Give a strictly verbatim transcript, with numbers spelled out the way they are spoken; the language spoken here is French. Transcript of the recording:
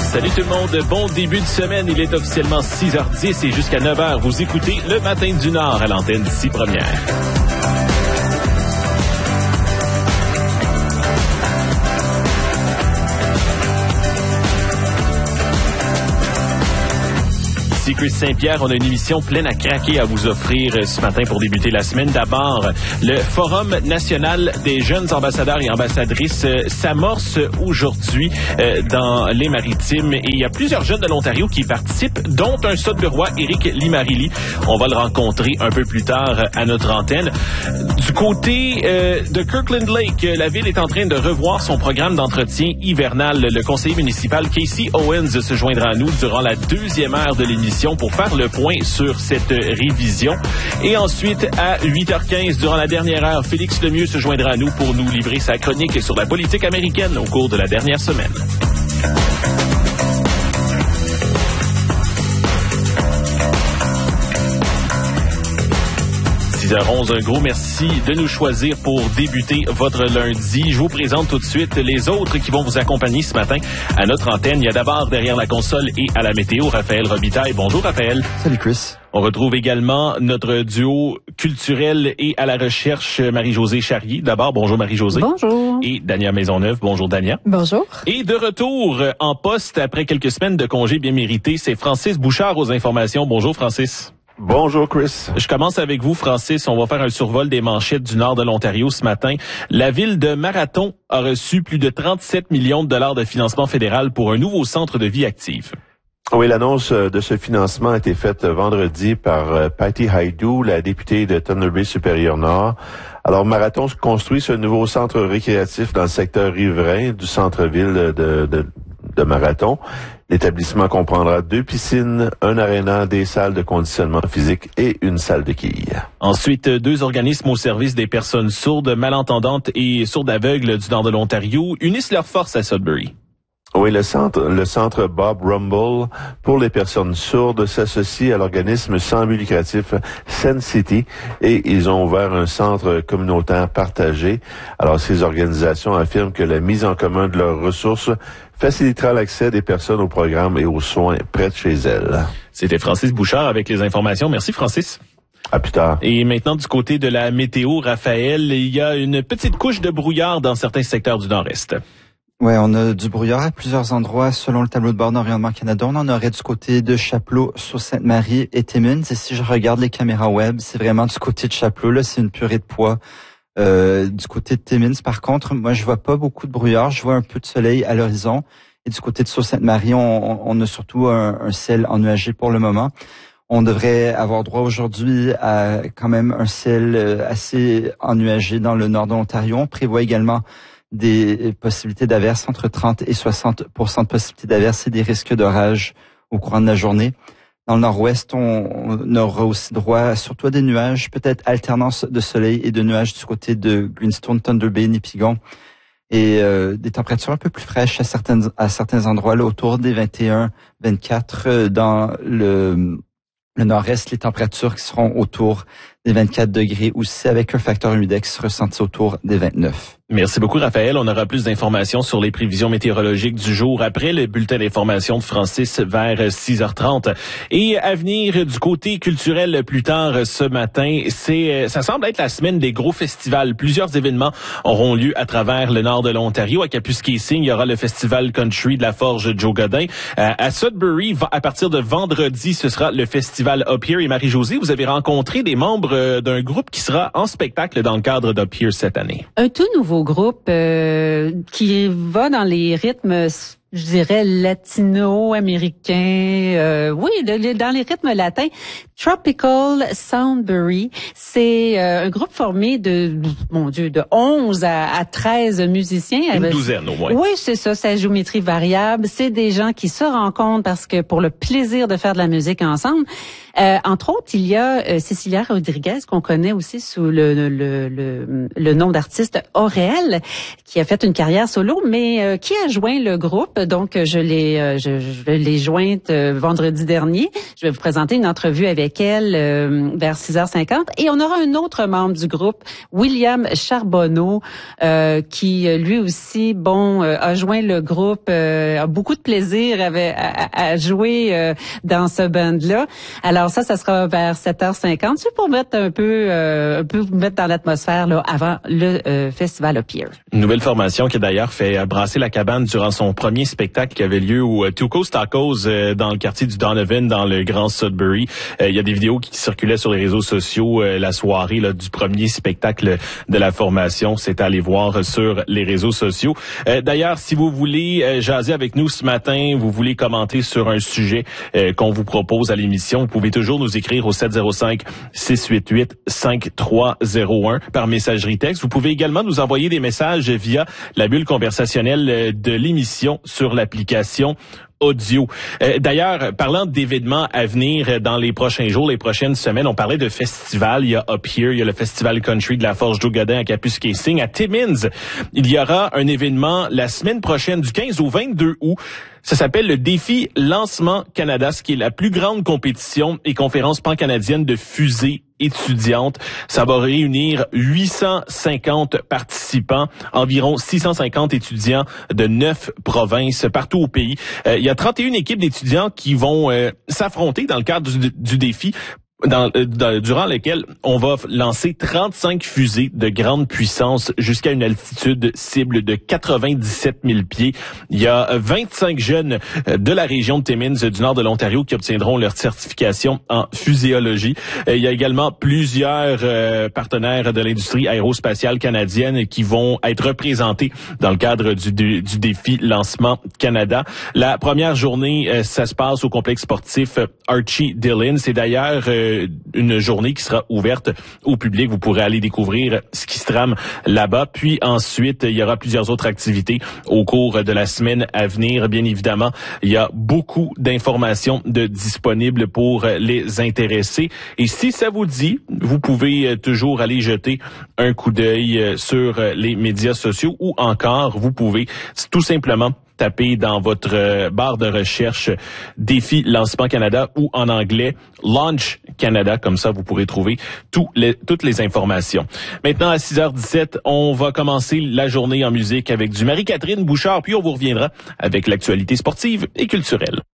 Salut tout le monde, bon début de semaine. Il est officiellement six heures dix et jusqu'à neuf heures, vous écoutez Le Matin du Nord à l'antenne d'ici Première. Ici Chris Saint-Pierre, on a une émission pleine à craquer à vous offrir ce matin pour débuter la semaine. D'abord, le Forum national des jeunes ambassadeurs et ambassadrices euh, s'amorce aujourd'hui euh, dans les Maritimes et il y a plusieurs jeunes de l'Ontario qui y participent, dont un Sudburois, Éric Limarilli. On va le rencontrer un peu plus tard à notre antenne. Du côté euh, de Kirkland Lake, la ville est en train de revoir son programme d'entretien hivernal. Le conseiller municipal Casey Owens se joindra à nous durant la deuxième heure de l'émission pour faire le point sur cette révision. Et ensuite, à huit heures quinze, durant la dernière heure, Félix Lemieux se joindra à nous pour nous livrer sa chronique sur la politique américaine au cours de la dernière semaine. six heures onze, un gros merci de nous choisir pour débuter votre lundi. Je vous présente tout de suite les autres qui vont vous accompagner ce matin à notre antenne. Il y a d'abord derrière la console et à la météo, Raphaël Robitaille. Bonjour Raphaël. Salut Chris. On retrouve également notre duo culturel et à la recherche, Marie-Josée Charrier. D'abord, bonjour Marie-Josée. Bonjour. Et Dania Maisonneuve. Bonjour Dania. Bonjour. Et de retour en poste après quelques semaines de congé bien mérités, c'est Francis Bouchard aux informations. Bonjour Francis. Bonjour Chris. Je commence avec vous Francis. On va faire un survol des manchettes du nord de l'Ontario ce matin. La ville de Marathon a reçu plus de trente-sept millions de dollars de financement fédéral pour un nouveau centre de vie active. Oui, l'annonce de ce financement a été faite vendredi par Patty Haidou, la députée de Thunder Bay Supérieur-Nord. Alors, Marathon construit ce nouveau centre récréatif dans le secteur riverain du centre-ville de, de, de Marathon. L'établissement comprendra deux piscines, un aréna, des salles de conditionnement physique et une salle de quilles. Ensuite, deux organismes au service des personnes sourdes, malentendantes et sourdes aveugles du nord de l'Ontario unissent leurs forces à Sudbury. Oui, le centre, le centre Bob Rumble pour les personnes sourdes s'associe à l'organisme sans but lucratif Sen City et ils ont ouvert un centre communautaire partagé. Alors, ces organisations affirment que la mise en commun de leurs ressources facilitera l'accès des personnes au programme et aux soins près de chez elles. C'était Francis Bouchard avec les informations. Merci Francis. À plus tard. Et maintenant, du côté de la météo, Raphaël, il y a une petite couche de brouillard dans certains secteurs du nord-est. Ouais, on a du brouillard à plusieurs endroits. Selon le tableau de bord d'Environnement Canada, on en aurait du côté de Chapleau, Sault-Sainte-Marie et Timmins. Et si je regarde les caméras web, c'est vraiment du côté de Chapleau, là, c'est une purée de poids. Euh, du côté de Timmins, par contre, moi, je vois pas beaucoup de brouillard. Je vois un peu de soleil à l'horizon. Et du côté de Sault-Sainte-Marie, on, on a surtout un, un ciel ennuagé pour le moment. On devrait avoir droit aujourd'hui à quand même un ciel assez ennuagé dans le nord de l'Ontario. On prévoit également des possibilités d'averses entre trente et soixante pour cent de possibilités d'averses et des risques d'orage au courant de la journée. Dans le nord-ouest, on, on aura aussi droit surtout à des nuages, peut-être alternance de soleil et de nuages du côté de Greenstone, Thunder Bay, Nipigon. Et euh, des températures un peu plus fraîches à certains, à certains endroits, là, autour des vingt et un, vingt-quatre. Dans le, le nord-est, les températures qui seront autour des vingt-quatre degrés aussi, avec un facteur humidex ressenti autour des vingt-neuf. Merci beaucoup, Raphaël. On aura plus d'informations sur les prévisions météorologiques du jour après le bulletin d'information de Francis vers six heures trente. Et à venir du côté culturel plus tard ce matin, c'est, ça semble être la semaine des gros festivals. Plusieurs événements auront lieu à travers le nord de l'Ontario. À Kapuskasing, il y aura le festival country de la Forge Joe Godin. À Sudbury, à partir de vendredi, ce sera le festival Up Here. Et Marie-Josée, vous avez rencontré des membres d'un groupe qui sera en spectacle dans le cadre d'Up Here cette année. Un tout nouveau groupe euh, qui va dans les rythmes, je dirais, latino-américains, euh, oui, de, dans les rythmes latins. Tropical Soundbury, c'est euh, un groupe formé de, mon Dieu, de onze à, à treize musiciens. Une douzaine au moins. Oui, c'est ça, c'est à géométrie variable. C'est des gens qui se rencontrent parce que pour le plaisir de faire de la musique ensemble. Euh, entre autres, il y a euh, Cecilia Rodriguez, qu'on connaît aussi sous le, le, le, le, le nom d'artiste Aurel, qui a fait une carrière solo, mais euh, qui a joint le groupe. Donc, je l'ai, je, je l'ai jointe vendredi dernier. Je vais vous présenter une entrevue avec elle euh, vers six heures cinquante. Et on aura un autre membre du groupe, William Charbonneau, euh, qui lui aussi, bon, euh, a joint le groupe, euh, a beaucoup de plaisir avec, à, à jouer euh, dans ce band-là. Alors ça, ça sera vers sept heures cinquante. C'est pour mettre un peu, euh, un peu vous mettre dans l'atmosphère là avant le euh, festival Up Here. Une nouvelle formation qui a d'ailleurs fait brasser la cabane durant son premier spectacle qui avait lieu au Two Coast Tacos euh, dans le quartier du Donovan, dans le Grand Sudbury. Euh, il y a des vidéos qui circulaient sur les réseaux sociaux euh, la soirée là, du premier spectacle de la formation. C'est à aller voir sur les réseaux sociaux. Euh, d'ailleurs, si vous voulez euh, jaser avec nous ce matin, vous voulez commenter sur un sujet euh, qu'on vous propose à l'émission, vous pouvez toujours nous écrire au sept zéro cinq, six huit huit, cinq trois zéro un par messagerie texte. Vous pouvez également nous envoyer des messages via la bulle conversationnelle de l'émission sur l'application audio. Euh, d'ailleurs, parlant d'événements à venir dans les prochains jours, les prochaines semaines, on parlait de festivals. Il y a Up Here, il y a le Festival Country de la Forge Joe Godin à Kapuskasing. À Timmins, il y aura un événement la semaine prochaine du quinze au vingt-deux août. Ça s'appelle le Défi Lancement Canada, ce qui est la plus grande compétition et conférence pan-canadienne de fusées étudiantes. Ça va réunir huit cent cinquante participants, environ six cent cinquante étudiants de neuf provinces partout au pays. Euh, il y a trente et une équipes d'étudiants qui vont euh, s'affronter dans le cadre du, du défi. Dans, dans, durant lesquels on va lancer trente-cinq fusées de grande puissance jusqu'à une altitude cible de quatre-vingt-dix-sept mille pieds. Il y a vingt-cinq jeunes de la région de Timmins, du nord de l'Ontario, qui obtiendront leur certification en fuséologie. Il y a également plusieurs euh, partenaires de l'industrie aérospatiale canadienne qui vont être représentés dans le cadre du, du, du défi Lancement Canada. La première journée, euh, ça se passe au complexe sportif Archie Dillon. C'est d'ailleurs euh, une journée qui sera ouverte au public. Vous pourrez aller découvrir ce qui se trame là-bas. Puis ensuite, il y aura plusieurs autres activités au cours de la semaine à venir. Bien évidemment, il y a beaucoup d'informations de disponibles pour les intéressés. Et si ça vous dit, vous pouvez toujours aller jeter un coup d'œil sur les médias sociaux ou encore, vous pouvez tout simplement taper dans votre barre de recherche Défi Lancement Canada ou en anglais Launch Canada. Comme ça, vous pourrez trouver tous les, toutes les informations. Maintenant, à six heures dix-sept, on va commencer la journée en musique avec du Marie-Catherine Bouchard, puis on vous reviendra avec l'actualité sportive et culturelle.